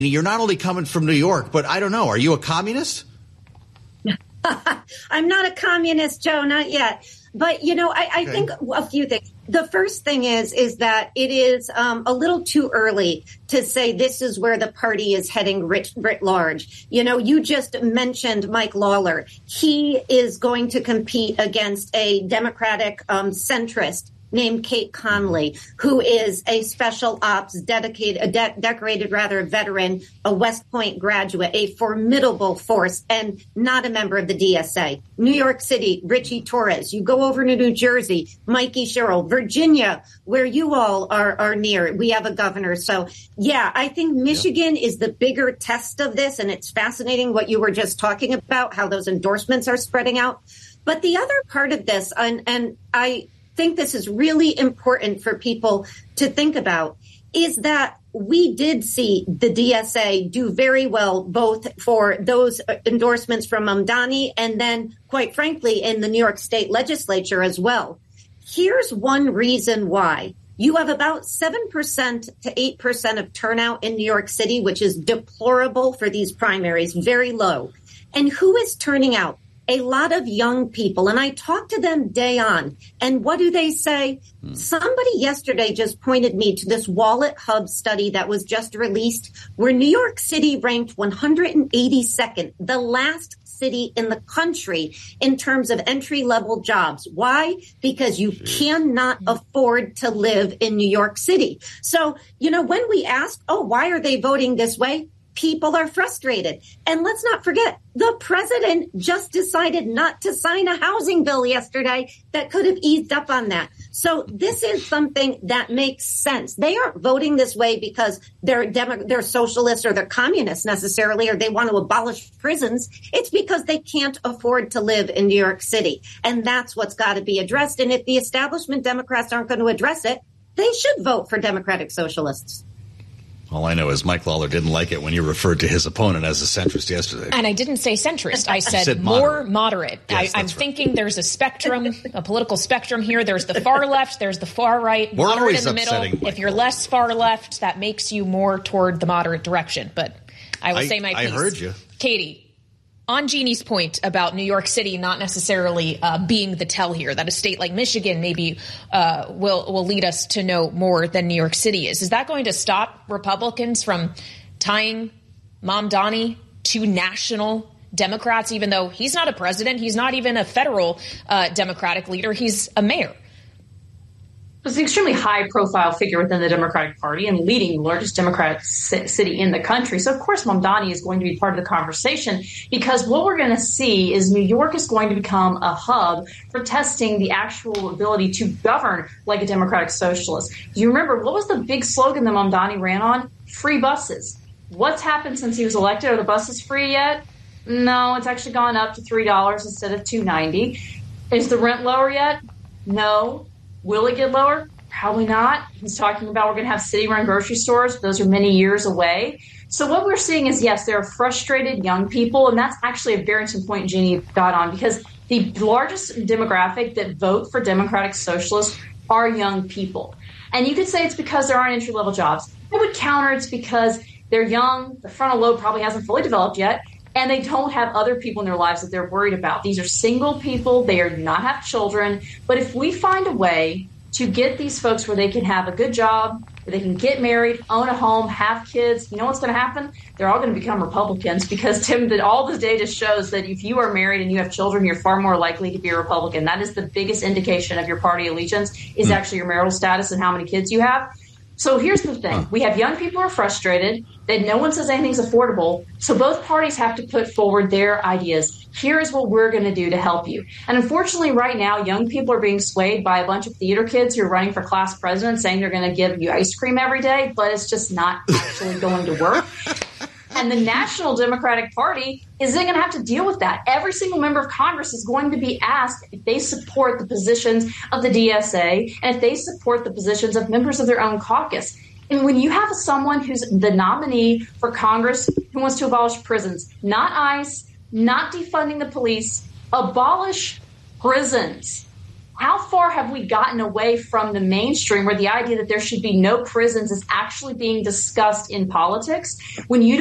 You're not only coming from New York, but I don't know. Are you a communist? I'm not a communist, Joe, not yet. But, I think a few things. The first thing is that it is a little too early to say this is where the party is heading writ large. You just mentioned Mike Lawler. He is going to compete against a Democratic centrist named Kate Conley, who is a special ops decorated veteran, a West Point graduate, a formidable force, and not a member of the DSA. New York City, Richie Torres. You go over to New Jersey, Mikey Sherrill, Virginia, where you all are near. We have a governor. So, yeah, I think Michigan is the bigger test of this, and it's fascinating what you were just talking about, how those endorsements are spreading out. But the other part of this, and I think this is really important for people to think about, is that we did see the DSA do very well, both for those endorsements from Mamdani and then, quite frankly, in the New York State legislature as well. Here's one reason why. You have about 7% to 8% of turnout in New York City, which is deplorable for these primaries, very low. And who is turning out? A lot of young people, and I talk to them day on. And what do they say? Somebody yesterday just pointed me to this Wallet Hub study that was just released, where New York City ranked 182nd, the last city in the country in terms of entry-level jobs. Why? Because you cannot afford to live in New York City. So, when we ask, why are they voting this way? People are frustrated. And let's not forget, the president just decided not to sign a housing bill yesterday that could have eased up on that. So this is something that makes sense. They aren't voting this way because they're socialists or they're communists necessarily, or they want to abolish prisons. It's because they can't afford to live in New York City. And that's what's got to be addressed. And if the establishment Democrats aren't going to address it, they should vote for Democratic socialists. All I know is Mike Lawler didn't like it when you referred to his opponent as a centrist yesterday. And I didn't say centrist. I said more moderate. Yes, I'm thinking there's a spectrum, a political spectrum here. There's the far left. There's the far right. We're moderate always in the middle. upsetting If you're less far left, that makes you more toward the moderate direction. But I will say my piece. I heard you. Katie, on Jeannie's point about New York City not necessarily being the tell here, that a state like Michigan maybe will lead us to know more than New York City is that going to stop Republicans from tying Mamdani to national Democrats, even though he's not a president, he's not even a federal Democratic leader, he's a mayor? Was an extremely high-profile figure within the Democratic Party and leading the largest Democratic city in the country. So, of course, Mamdani is going to be part of the conversation, because what we're going to see is New York is going to become a hub for testing the actual ability to govern like a Democratic socialist. Do you remember, what was the big slogan that Mamdani ran on? Free buses. What's happened since he was elected? Are the buses free yet? No, it's actually gone up to $3 instead of $2.90. Is the rent lower yet? No. Will it get lower? Probably not. He's talking about we're going to have city-run grocery stores. Those are many years away. So what we're seeing is, yes, there are frustrated young people, and that's actually a very important point Jeannie got on, because the largest demographic that vote for Democratic Socialists are young people. And you could say it's because there aren't entry-level jobs. I would counter it's because they're young, the frontal lobe probably hasn't fully developed yet, and they don't have other people in their lives that they're worried about. These are single people. They do not have children. But if we find a way to get these folks where they can have a good job, where they can get married, own a home, have kids, you know what's going to happen? They're all going to become Republicans, because, Tim, that all the data shows that if you are married and you have children, you're far more likely to be a Republican. That is the biggest indication of your party allegiance, is actually your marital status and how many kids you have. So here's the thing. We have young people who are frustrated, that no one says anything's affordable. So both parties have to put forward their ideas. Here is what we're going to do to help you. And unfortunately, right now, young people are being swayed by a bunch of theater kids who are running for class president, saying they're going to give you ice cream every day, but it's just not actually going to work. And the National Democratic Party is then going to have to deal with that. Every single member of Congress is going to be asked if they support the positions of the DSA and if they support the positions of members of their own caucus. And when you have someone who's the nominee for Congress who wants to abolish prisons, not ICE, not defunding the police, abolish prisons. how far have we gotten away from the mainstream where the idea that there should be no prisons is actually being discussed in politics when you